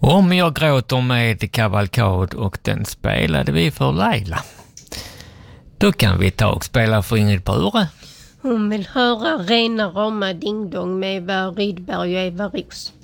Om jag gråter med kavalkad och den spelade vi för Laila. Då kan vi ta och spela för Ingrid Bure. Hon vill höra rena rama dingdong med Eva Rydberg och Eva Ros.